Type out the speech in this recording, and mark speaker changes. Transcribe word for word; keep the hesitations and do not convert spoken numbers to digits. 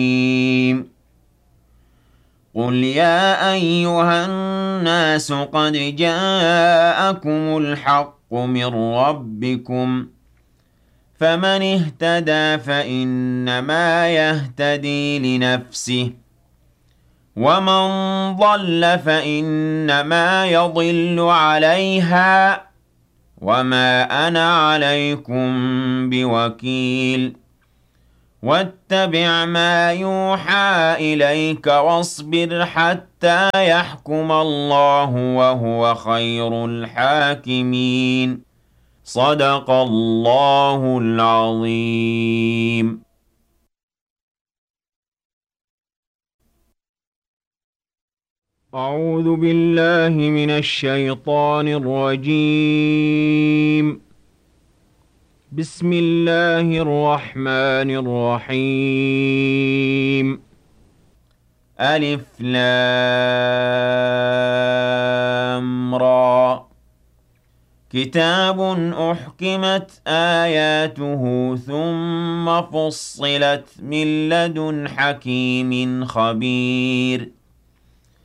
Speaker 1: قُلْ يَا أَيُّهَا النَّاسُ قَدْ جَاءَكُمُ الْحَقُّ مِن رَّبِّكُمْ ۖ فَمَنِ اهْتَدَىٰ فَإِنَّمَا يَهْتَدِي لِنَفْسِهِ ۖ وَمَن ضَلَّ فَإِنَّمَا يَضِلُّ عَلَيْهَا ۖ وَمَا أَنَا عَلَيْكُم بِوَكِيلٍ. وَاتَّبِعْ مَا يُوحَىٰ إِلَيْكَ وَاصْبِرْ حَتَّىٰ يَحْكُمَ اللَّهُ ۖ وَهُوَ خَيْرُ الْحَاكِمِينَ. صَدَقَ اللَّهُ الْعَظِيمُ. أعوذ بالله من الشيطان الرجيم. بسم الله الرحمن الرحيم. ألف لام را. كتاب أحكمت آياته ثم فصلت من لدن حكيم خبير.